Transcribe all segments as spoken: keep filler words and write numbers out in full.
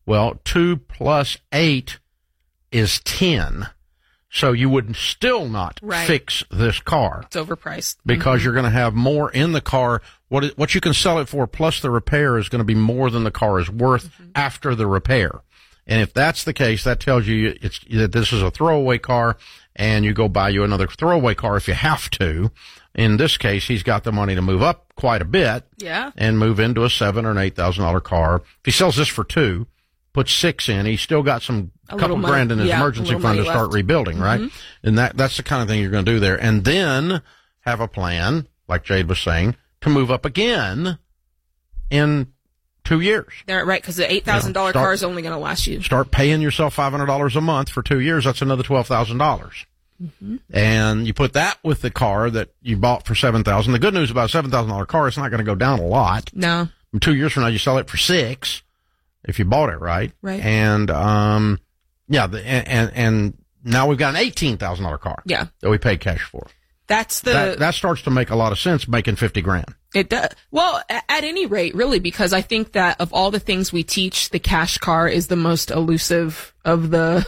Well, two plus eight is ten. So you would still not right. fix this car. It's overpriced. Because mm-hmm. you're going to have more in the car. What it, what you can sell it for plus the repair is going to be more than the car is worth mm-hmm. after the repair. And if that's the case, that tells you it's that this is a throwaway car, and you go buy you another throwaway car if you have to. In this case, he's got the money to move up quite a bit. Yeah. And move into a seven or an eight thousand dollar car. If he sells this for two, puts six in, he's still got some a couple grand in his yeah, emergency fund to start left. rebuilding, right? Mm-hmm. And that that's the kind of thing you're going to do there. And then have a plan, like Jade was saying, to move up again in two years. They're right, because the eight thousand dollars you know, car is only going to last you. Start paying yourself five hundred dollars a month for two years. That's another twelve thousand dollars. Mm-hmm. And you put that with the car that you bought for seven thousand dollars. The good news about a seven thousand dollars car, it's not going to go down a lot. No. And two years from now, you sell it for six if you bought it right. Right. And, um, yeah, the, and, and now we've got an eighteen thousand dollars car. Yeah. That we paid cash for. That's the. That, that starts to make a lot of sense, making fifty grand. It does. Well, at any rate, really, because I think that of all the things we teach, the cash car is the most elusive of the,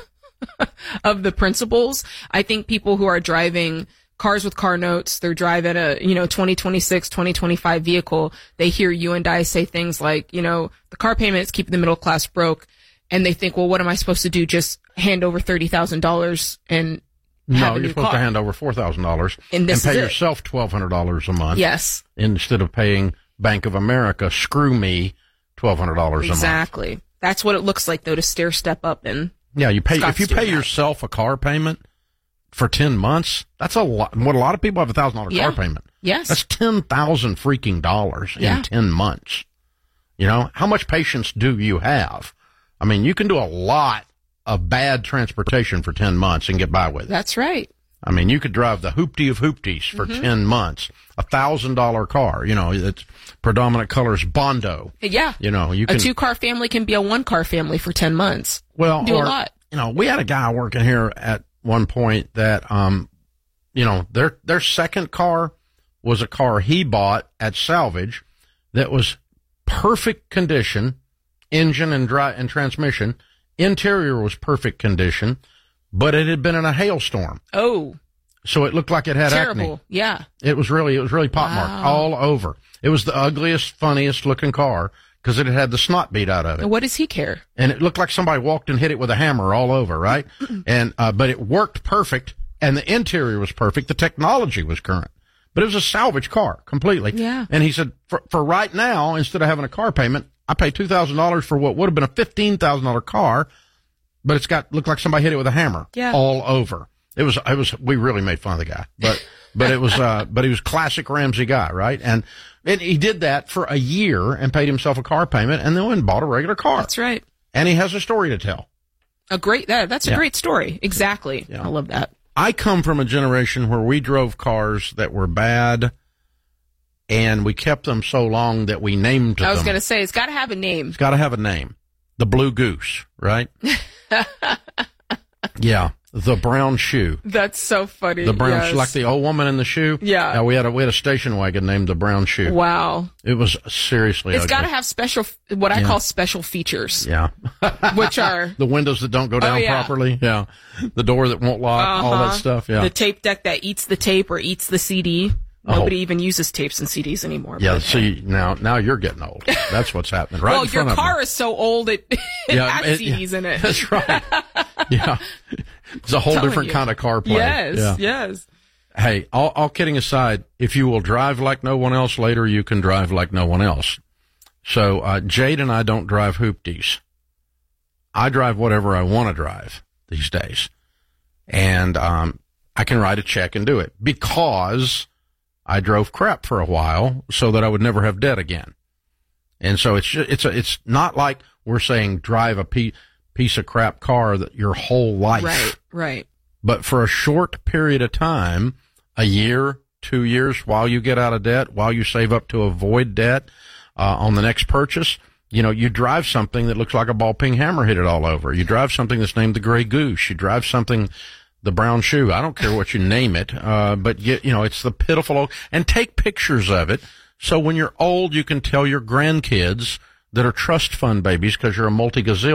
of the principles. I think people who are driving cars with car notes, they're driving a, you know, twenty twenty-six, twenty twenty-five vehicle. They hear you and I say things like, you know, the car payment is keeping the middle class broke. And they think, well, what am I supposed to do? Just hand over thirty thousand dollars and No, you're supposed car. to hand over four thousand dollars and, and pay yourself twelve hundred dollars a month. Yes. Instead of paying Bank of America, screw me, twelve hundred dollars exactly. a month. Exactly. That's what it looks like, though, to stair step up and. Yeah, you pay, Scott's if you pay yourself a car payment for ten months, that's a lot. What a lot of people have a thousand dollar car payment. Yes. That's ten thousand freaking dollars yeah. in ten months. You know, how much patience do you have? I mean, you can do a lot of bad transportation for ten months and get by with it. That's right. I mean, you could drive the hoopty of hoopties for mm-hmm. ten months, a thousand dollar car, you know, it's predominant colors Bondo. Yeah. You know, you can. A two car family can be a one car family for ten months. Well, do or, a lot. You know, we had a guy working here at one point that, um, you know, their, their second car was a car he bought at salvage that was perfect condition, engine and dry and transmission. Interior was perfect condition, but it had been in a hailstorm. Oh. So it looked like it had Terrible. acne. Yeah. It was really, it was really pockmarked wow. all over. It was the ugliest, funniest looking car because it had had the snot beat out of it. What does he care? And it looked like somebody walked and hit it with a hammer all over, right? and, uh, but it worked perfect and the interior was perfect. The technology was current, but it was a salvage car completely. Yeah. And he said, for, for right now, instead of having a car payment, I pay two thousand dollars for what would have been a fifteen thousand dollars car, but it's got, looked like somebody hit it with a hammer yeah. all over. It was, it was, we really made fun of the guy, but, but it was, uh, but he was classic Ramsey guy, right? And, and he did that for a year and paid himself a car payment and then went and bought a regular car. That's right. And he has a story to tell. A great, that, that's a yeah. great story. Exactly. Yeah. I love that. I come from a generation where we drove cars that were bad and we kept them so long that we named them. I was going to say, it's got to have a name. It's got to have a name. The Blue Goose, right? yeah. The Brown Shoe. That's so funny. The brown yes. shoe, like the old woman in the shoe. Yeah. yeah. We had a we had a station wagon named the Brown Shoe. Wow. It was seriously. It's ugly. got to have special, what I yeah. call special features. Yeah. which are the windows that don't go down oh, yeah. properly. Yeah. The door that won't lock. Uh-huh. All that stuff. Yeah. The tape deck that eats the tape or eats the C D. Nobody oh. even uses tapes and C Ds anymore. Yeah, but, see, now now you're getting old. That's what's happening. Right well, in front your of car me. is so old it, it yeah, has it, C Ds yeah, in it. That's right. Yeah. It's a whole different you. kind of car play. Yes, yeah. yes. Hey, all, all kidding aside, if you will drive like no one else later, you can drive like no one else. So uh, Jade and I don't drive hoopties. I drive whatever I want to drive these days. And um, I can write a check and do it because I drove crap for a while so that I would never have debt again. And so it's just, it's a, it's not like we're saying drive a piece, piece of crap car that your whole life. Right, right. But for a short period of time, a year, two years, while you get out of debt, while you save up to avoid debt uh, on the next purchase, you know, you drive something that looks like a ball peen hammer hit it all over. You drive something that's named the Gray Goose. You drive something, the Brown Shoe. I don't care what you name it, uh, but you, you know, it's the pitiful old, and take pictures of it. So when you're old, you can tell your grandkids that are trust fund babies because you're a multi-gazillion